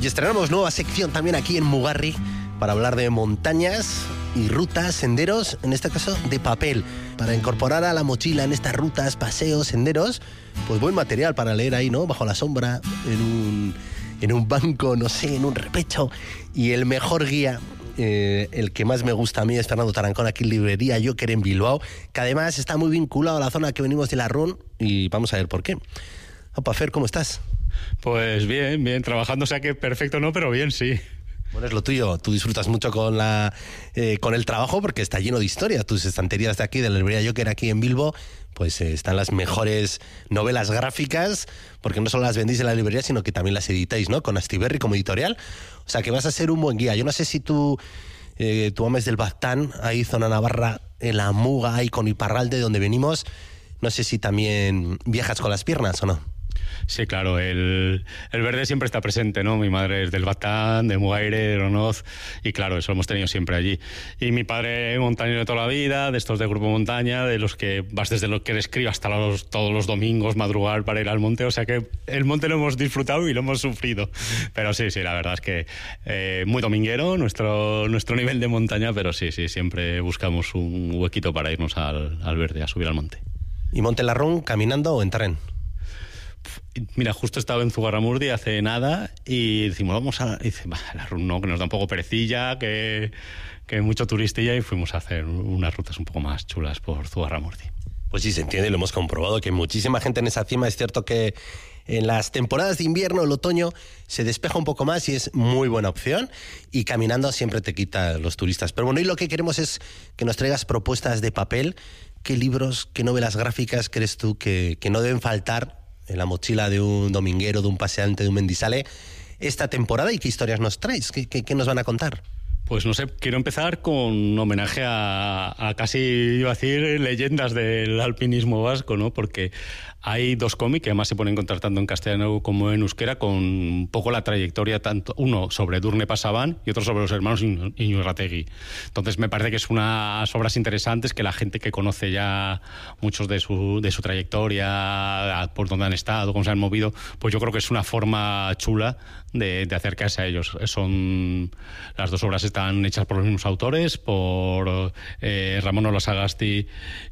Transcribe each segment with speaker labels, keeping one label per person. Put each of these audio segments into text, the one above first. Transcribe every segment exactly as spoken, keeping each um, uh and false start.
Speaker 1: Y estrenamos nueva sección también aquí en Mugarri para hablar de montañas y rutas, senderos, en este caso de papel, para incorporar a la mochila en estas rutas, paseos, senderos, pues buen material para leer ahí, ¿no? Bajo la sombra, en un, en un banco, no sé, en un repecho. Y el mejor guía, eh, el que más me gusta a mí, es Fernando Tarancón, aquí en Librería Joker en Bilbao, que además está muy vinculado a la zona que venimos de Larrón, y vamos a ver por qué. Opa, Fer, ¿cómo estás?
Speaker 2: Pues bien, bien, trabajando, o sea que perfecto no, pero bien, sí.
Speaker 1: Bueno, es lo tuyo. Tú disfrutas mucho con la eh, con el trabajo porque está lleno de historias. Tus estanterías de aquí, de la librería Joker aquí en Bilbo, pues eh, están las mejores novelas gráficas, porque no solo las vendéis en la librería, sino que también las editáis, ¿no? Con Astiberri como editorial. O sea que vas a ser un buen guía. Yo no sé si tú, eh, tú ames del Baztán, ahí zona Navarra, en la Muga, ahí con Iparralde, donde venimos. No sé si también viajas con las piernas o no.
Speaker 2: Sí, claro, el, el verde siempre está presente, ¿no? Mi madre es del Baztán, de Mugaire, de Ronoz, y claro, eso lo hemos tenido siempre allí. Y mi padre montañero de toda la vida, de estos de Grupo Montaña, de los que vas desde lo que le escribo hasta los, todos los domingos madrugar para ir al monte, o sea que el monte lo hemos disfrutado y lo hemos sufrido. Pero sí, sí, la verdad es que eh, muy dominguero nuestro, nuestro nivel de montaña, pero sí, sí, siempre buscamos un huequito para irnos al, al verde, a subir al monte.
Speaker 1: ¿Y Monte Larrón caminando o en tren?
Speaker 2: Mira, justo estaba en Zugarramurdi hace nada y decimos, vamos a... Y dice, la ruta no, que nos da un poco perecilla, que, que mucho turistilla, y fuimos a hacer unas rutas un poco más chulas por Zugarramurdi.
Speaker 1: Pues sí, se entiende, lo hemos comprobado, que muchísima gente en esa cima. Es cierto que en las temporadas de invierno, el otoño, se despeja un poco más y es muy buena opción, y caminando siempre te quita los turistas. Pero bueno, y lo que queremos es que nos traigas propuestas de papel. ¿Qué libros, qué novelas gráficas crees tú que, que no deben faltar en la mochila de un dominguero, de un paseante, de un mendizale esta temporada, y qué historias nos traes? ¿Qué, qué, qué nos van a contar?
Speaker 2: Pues no sé, quiero empezar con un homenaje a, a casi, iba a decir, leyendas del alpinismo vasco, ¿no? Porque hay dos cómics que además se pueden encontrar tanto en castellano como en euskera, con un poco la trayectoria, tanto uno sobre Edurne Pasaban y otro sobre los hermanos Iñurrategui. Entonces me parece que es unas obras interesantes que la gente que conoce ya muchos de su, de su trayectoria, por dónde han estado, cómo se han movido, pues yo creo que es una forma chula de, de acercarse a ellos. Son, las dos obras están hechas por los mismos autores, por eh, Ramón Olasagasti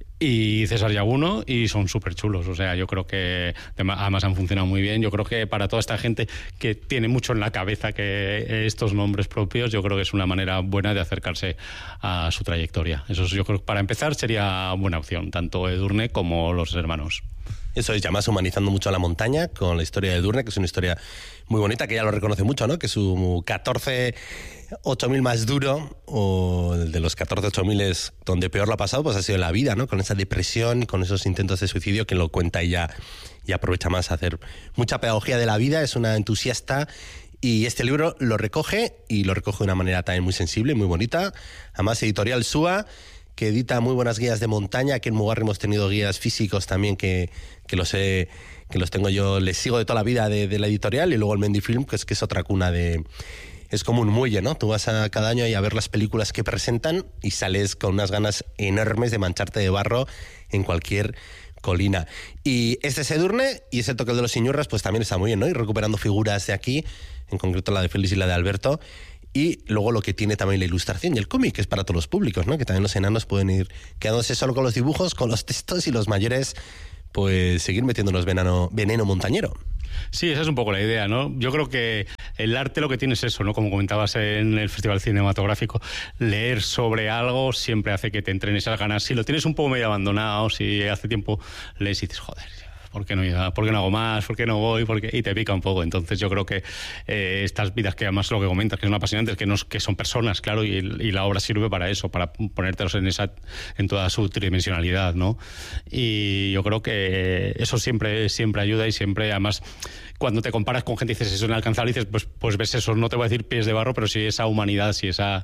Speaker 2: y César Yaguno, y son súper chulos. O sea, yo creo que además han funcionado muy bien. Yo creo que para toda esta gente que tiene mucho en la cabeza que estos nombres propios, yo creo que es una manera buena de acercarse a su trayectoria. Eso yo creo que para empezar sería buena opción, tanto Edurne como los hermanos.
Speaker 1: Eso es, además humanizando mucho a la montaña con la historia de Edurne, que es una historia muy bonita, que ella lo reconoce mucho, ¿no? Que su catorce ocho mil más duro, o el de los catorce ocho mil es donde peor lo ha pasado, pues ha sido en la vida, ¿no? Con esa depresión, con esos intentos de suicidio, que lo cuenta ella y aprovecha más a hacer mucha pedagogía de la vida. Es una entusiasta, y este libro lo recoge, y lo recoge de una manera también muy sensible, muy bonita. Además, Editorial Súa, que edita muy buenas guías de montaña. Aquí en Mugarri hemos tenido guías físicos también que, que los he, que los tengo yo, les sigo de toda la vida de, de la editorial. Y luego el Mendifilm, que es, que es otra cuna de... Es como un muelle, ¿no? Tú vas a cada año ahí a ver las películas que presentan y sales con unas ganas enormes de mancharte de barro en cualquier colina. Y este es Edurne, y ese toque de los Iñurras pues también está muy bien, ¿no? Y recuperando figuras de aquí, en concreto la de Félix y la de Alberto. Y luego lo que tiene también la ilustración y el cómic, que es para todos los públicos, ¿no? Que también los enanos pueden ir quedándose solo con los dibujos, con los textos, y los mayores pues seguir metiéndonos veneno, veneno montañero.
Speaker 2: Sí, esa es un poco la idea, ¿no? Yo creo que el arte lo que tiene es eso, ¿no? Como comentabas en el Festival Cinematográfico, leer sobre algo siempre hace que te entren esas ganas. Si lo tienes un poco medio abandonado, si hace tiempo lees y dices, joder, ¿por qué no, ¿por qué no hago más? ¿Por qué no voy? ¿Por qué? Y te pica un poco. Entonces yo creo que eh, estas vidas, que además lo que comentas, que son apasionantes, que, no, que son personas, claro, y, y la obra sirve para eso, para ponértelos en esa, en toda su tridimensionalidad, ¿no? Y yo creo que eso siempre, siempre ayuda, y siempre, además, cuando te comparas con gente y dices eso es inalcanzable, dices, pues, pues ves eso, no te voy a decir pies de barro, pero sí esa humanidad, sí esa...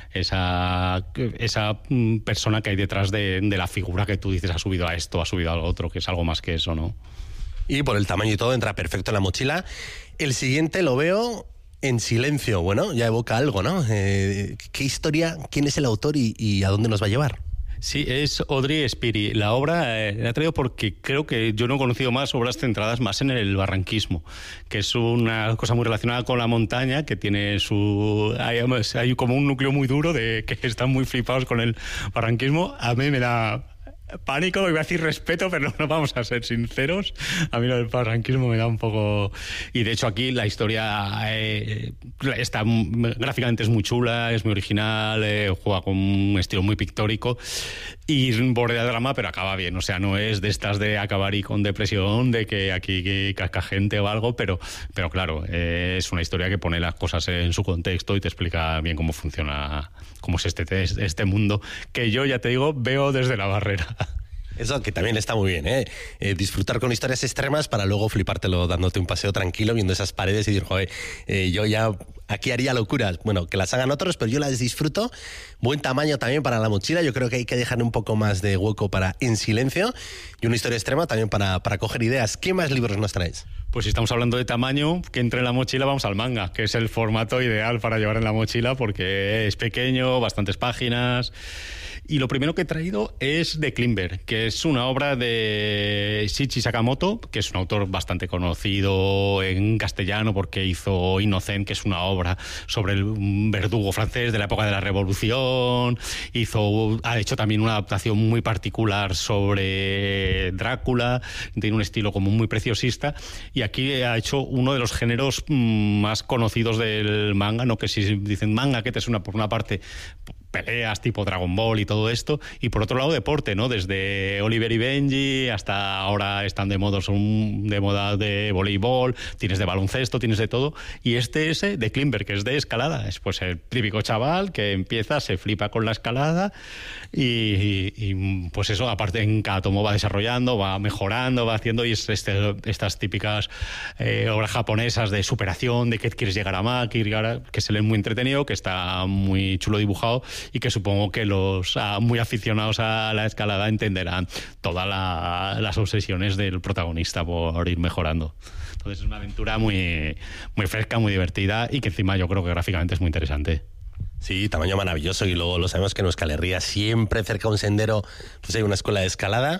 Speaker 2: esa, esa persona que hay detrás de, de la figura que tú dices ha subido a esto, ha subido a lo otro, que es algo más que eso, ¿no?
Speaker 1: Y por el tamaño y todo entra perfecto en la mochila. El siguiente lo veo en silencio. Bueno, ya evoca algo, ¿no? Eh, ¿Qué historia? ¿Quién es el autor y, y a dónde nos va a llevar?
Speaker 2: Sí, es Audrey Spiri. La obra eh, la he traído porque creo que yo no he conocido más obras centradas más en el barranquismo, que es una cosa muy relacionada con la montaña, que tiene su... Hay, hay como un núcleo muy duro de que están muy flipados con el barranquismo. A mí me da... pánico, iba a decir respeto, pero no vamos a ser sinceros. A mí lo del barranquismo me da un poco... Y de hecho aquí la historia eh, está gráficamente es muy chula, es muy original, eh, juega con un estilo muy pictórico y bordea drama, pero acaba bien. O sea, no es de estas de acabar y con depresión, de que aquí que casca gente o algo, pero, pero claro, eh, es una historia que pone las cosas en su contexto y te explica bien cómo funciona, cómo es este, este mundo, que yo ya te digo, veo desde la barrera.
Speaker 1: Eso que también está muy bien, ¿eh? Eh, disfrutar con historias extremas para luego flipártelo dándote un paseo tranquilo, viendo esas paredes y decir, joder, eh, yo ya aquí haría locuras. Bueno, que las hagan otros, pero yo las disfruto. Buen tamaño también para la mochila. Yo creo que hay que dejar un poco más de hueco para En Silencio. Y una historia extrema también para, para coger ideas. ¿Qué más libros nos traes?
Speaker 2: Pues si estamos hablando de tamaño, que entre en la mochila, vamos al manga, que es el formato ideal para llevar en la mochila porque es pequeño, bastantes páginas. Y lo primero que he traído es The Climber, que es una obra de Shichi Sakamoto, que es un autor bastante conocido en castellano porque hizo Innocent, que es una obra sobre el verdugo francés de la época de la Revolución. Hizo, ha hecho también una adaptación muy particular sobre Drácula, tiene un estilo como muy preciosista. Y aquí ha hecho uno de los géneros más conocidos del manga, ¿no? Que si dicen manga, que te suena por una parte peleas tipo Dragon Ball y todo esto, y por otro lado deporte, ¿no? Desde Oliver y Benji hasta ahora están de moda, son de moda de voleibol, tienes de baloncesto, tienes de todo, y este es de Climber, que es de escalada, es pues el típico chaval que empieza, se flipa con la escalada y, y, y pues eso, aparte en cada tomo va desarrollando, va mejorando, va haciendo, y es este, estas típicas eh, obras japonesas de superación, de que quieres llegar a más, que, que se leen muy entretenido, que está muy chulo dibujado, y que supongo que los uh, muy aficionados a la escalada entenderán todas la, las obsesiones del protagonista por ir mejorando. Entonces es una aventura muy, muy fresca, muy divertida y que encima yo creo que gráficamente es muy interesante.
Speaker 1: Sí, tamaño maravilloso, y luego lo sabemos que en Euskal Herria siempre cerca de un sendero pues hay una escuela de escalada.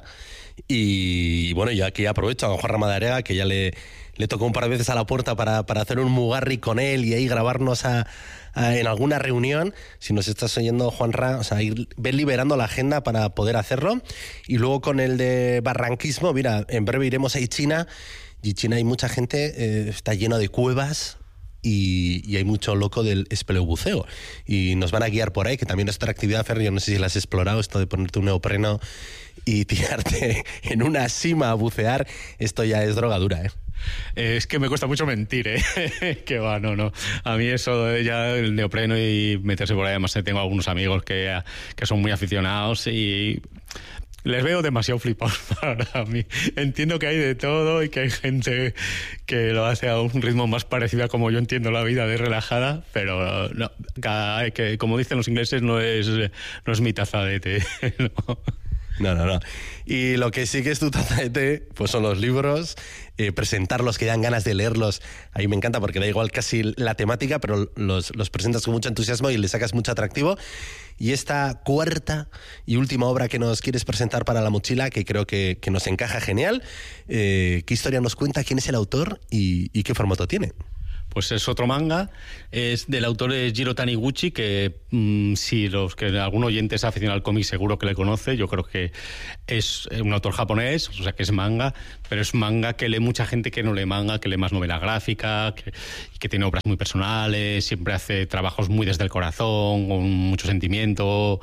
Speaker 1: Y bueno, yo aquí aprovecho a Juan Ramadariaga, que ya le, le tocó un par de veces a la puerta para, para hacer un mugarri con él y ahí grabarnos a, a, en alguna reunión. Si nos estás oyendo, Juanra, o sea, ir, ver liberando la agenda para poder hacerlo. Y luego con el de barranquismo, mira, en breve iremos a Ichina, y China hay mucha gente, eh, está lleno de cuevas. Y, y hay mucho loco del espeleobuceo y nos van a guiar por ahí, que también es otra actividad, Ferri, yo no sé si la has explorado, esto de ponerte un neopreno y tirarte en una sima a bucear, esto ya es drogadura, ¿eh?
Speaker 2: Es que me cuesta mucho mentir, ¿eh? Que va, no, no. A mí eso de ya el neopreno y meterse por ahí, además tengo algunos amigos que, que son muy aficionados y les veo demasiado flipados para mí. Entiendo que hay de todo y que hay gente que lo hace a un ritmo más parecido a como yo entiendo la vida, de relajada, pero no, que, como dicen los ingleses, no es, no es mi taza de té, ¿no?
Speaker 1: No, no, no. Y lo que sí que es tu taza de té, pues son los libros, eh, presentarlos, que dan ganas de leerlos. A mí me encanta porque da igual casi la temática, pero los, los presentas con mucho entusiasmo y le sacas mucho atractivo. Y esta cuarta y última obra que nos quieres presentar para la mochila, que creo que, que nos encaja genial, eh, ¿qué historia nos cuenta? ¿Quién es el autor y, y qué formato tiene?
Speaker 2: Pues es otro manga, es del autor Jiro Taniguchi, que mmm, si los que algún oyente es aficionado al cómic seguro que le conoce. Yo creo que es un autor japonés, o sea que es manga, pero es manga que lee mucha gente que no lee manga, que lee más novela gráfica, que, que tiene obras muy personales, siempre hace trabajos muy desde el corazón, con mucho sentimiento.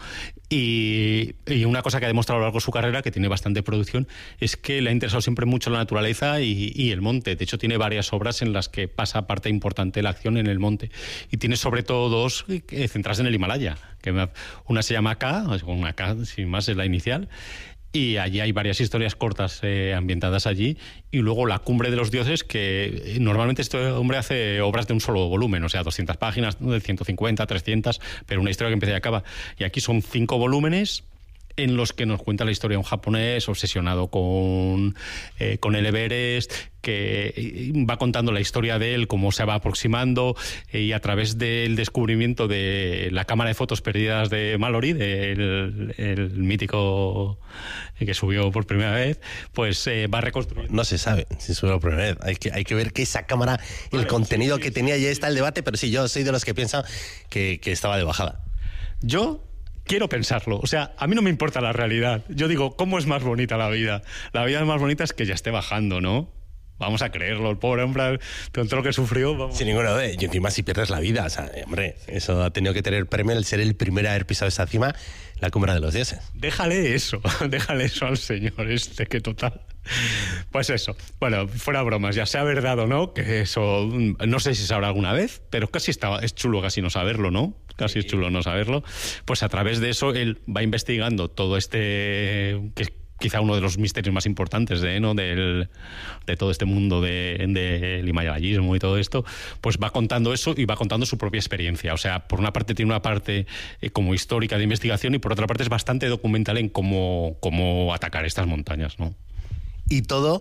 Speaker 2: Y, y una cosa que ha demostrado a lo largo de su carrera, que tiene bastante producción, es que le ha interesado siempre mucho la naturaleza y, y el monte. De hecho, tiene varias obras en las que pasa parte importante de la acción en el monte. Y tiene sobre todo dos eh, centradas en el Himalaya. Que me, una se llama K, una K sin más es la inicial, y allí hay varias historias cortas eh, ambientadas allí, y luego La Cumbre de los Dioses, que normalmente este hombre hace obras de un solo volumen, o sea, doscientas páginas, de ciento cincuenta, trescientas, pero una historia que empieza y acaba. Y aquí son cinco volúmenes en los que nos cuenta la historia de un japonés obsesionado con, eh, con el Everest, que va contando la historia de él, cómo se va aproximando, eh, y a través del descubrimiento de la cámara de fotos perdidas de Mallory, del el mítico que subió por primera vez, pues eh, va reconstruyendo.
Speaker 1: No se sabe si subió por primera vez. Hay que, hay que ver que esa cámara, el vale, contenido sí, que sí, tenía, ya está el debate, pero sí, yo soy de los que piensan que, que estaba de bajada.
Speaker 2: Yo... quiero pensarlo, o sea, a mí no me importa la realidad. Yo digo, ¿cómo es más bonita la vida? La vida más bonita es que ya esté bajando, ¿no? Vamos a creerlo, el pobre hombre, todo lo que sufrió. Vamos.
Speaker 1: Sin ninguna duda, y encima si pierdes la vida, o sea, hombre, eso ha tenido que tener premio el ser el primero a haber pisado esa cima, la cumbre de los dioses.
Speaker 2: Déjale eso, déjale eso al señor este, que total. Pues eso, bueno, fuera bromas, ya sea verdad o no, que eso no sé si se sabrá alguna vez, pero casi está, es chulo casi no saberlo, ¿no? Casi sí. Es chulo no saberlo. Pues a través de eso él va investigando todo este, que es quizá uno de los misterios más importantes de, ¿no? Del, de todo este mundo del de, de himalayismo y todo esto, pues va contando eso y va contando su propia experiencia. O sea, por una parte tiene una parte eh, como histórica de investigación y por otra parte es bastante documental en cómo, cómo atacar estas montañas, ¿no?
Speaker 1: Y todo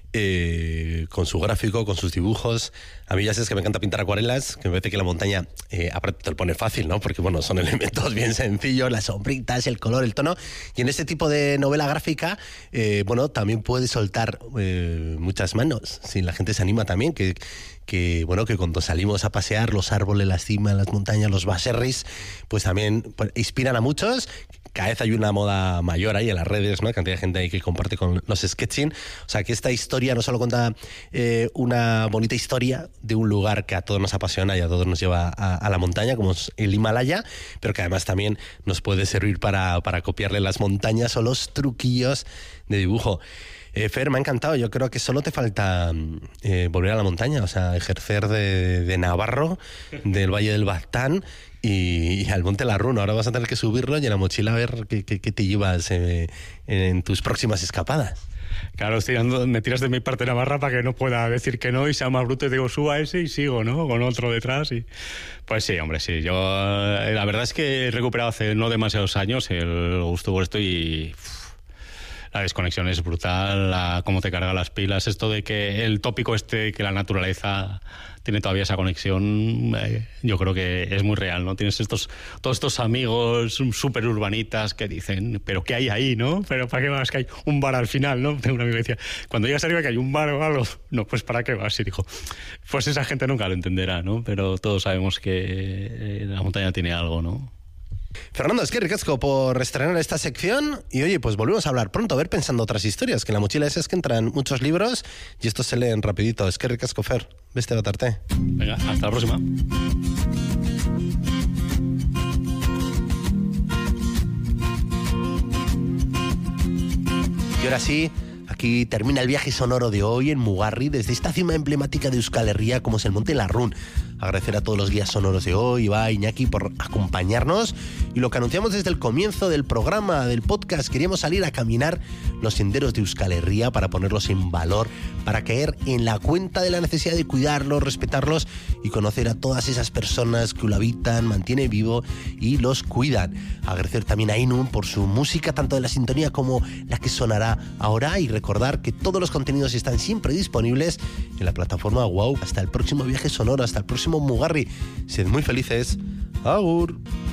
Speaker 1: eh, con su gráfico, con sus dibujos. A mí ya sabes que me encanta pintar acuarelas, que me parece que la montaña, eh, aparte te lo pone fácil, ¿no? Porque, bueno, son elementos bien sencillos, las sombritas, el color, el tono. Y en este tipo de novela gráfica, eh, bueno, también puede soltar eh, muchas manos. Si la gente se anima también, que... que bueno, que cuando salimos a pasear los árboles, las cimas, las montañas, los baserris, pues también pues, inspiran a muchos. Cada vez hay una moda mayor ahí en las redes, ¿no? Cantidad de gente ahí que comparte con los sketching. O sea, que esta historia no solo cuenta eh, una bonita historia de un lugar que a todos nos apasiona y a todos nos lleva a, a la montaña, como es el Himalaya, pero que además también nos puede servir para, para copiarle las montañas o los truquillos de dibujo. Eh, Fer, me ha encantado. Yo creo que solo te falta eh, volver a la montaña, o sea, ejercer de, de navarro, del Valle del Baztán y, y al Monte Larrún. Ahora vas a tener que subirlo y en la mochila a ver qué, qué, qué te llevas eh, en tus próximas escapadas.
Speaker 2: Claro, estoy dando, me tiras de mi parte navarra para que no pueda decir que no y sea más bruto y digo, suba ese y sigo, ¿no? Con otro detrás. Y... Pues sí, hombre, sí. Yo la verdad es que he recuperado hace no demasiados años el gusto por esto y... La desconexión es brutal, la, cómo te carga las pilas, esto de que el tópico este, que la naturaleza tiene todavía esa conexión, eh, yo creo que es muy real, ¿no? Tienes estos, todos estos amigos súper urbanitas que dicen, pero ¿qué hay ahí, no? Pero ¿para qué vas? Que hay un bar al final, ¿no? Tengo una amiga que decía, cuando llegas arriba que hay un bar o algo, no, pues ¿para qué vas? Y dijo, pues esa gente nunca lo entenderá, ¿no? Pero todos sabemos que eh, la montaña tiene algo, ¿no?
Speaker 1: Fernando, es que ricasco por estrenar esta sección y oye, pues volvemos a hablar pronto, a ver pensando otras historias, que en la mochila esa es que entran muchos libros y estos se leen rapidito. Es que ricasco, Fer, veste batarte.
Speaker 2: Venga, hasta la próxima.
Speaker 1: Y ahora sí, aquí termina el viaje sonoro de hoy en Mugarri, desde esta cima emblemática de Euskal Herria como es el Monte Larrún. Agradecer a todos los guías sonoros de hoy, Ibai, Iñaki, por acompañarnos. Y lo que anunciamos desde el comienzo del programa, del podcast, queríamos salir a caminar los senderos de Euskal Herria para ponerlos en valor, para caer en la cuenta de la necesidad de cuidarlos, respetarlos y conocer a todas esas personas que lo habitan, mantienen vivo y los cuidan. Agradecer también a Inum por su música, tanto de la sintonía como la que sonará ahora, y recordar que todos los contenidos están siempre disponibles en la plataforma WOW. Hasta el próximo viaje sonoro, hasta el próximo Mugarri. Sed muy felices. Agur.